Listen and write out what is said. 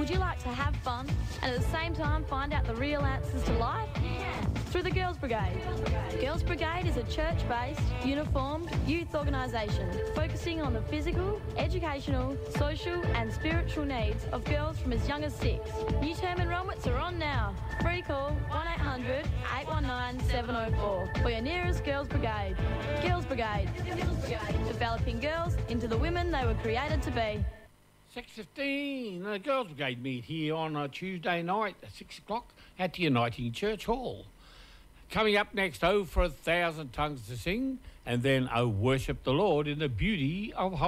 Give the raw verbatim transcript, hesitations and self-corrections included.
Would you like to have fun and at the same time find out the real answers to life? Yeah. Through the Girls Brigade. Girls Brigade is a church-based, uniformed youth organisation focusing on the physical, educational, social and spiritual needs of girls from as young as six. New term enrolments are on now. Free call one eight hundred, eight one nine, seven oh four for your nearest Girls Brigade. Girls Brigade. Developing girls into the women they were created to be. six fifteen, the Girls Brigade meet here on a Tuesday night at six o'clock at the Uniting Church Hall. Coming up next, Oh for a Thousand Tongues to Sing, and then Oh Worship the Lord in the Beauty of Holiness.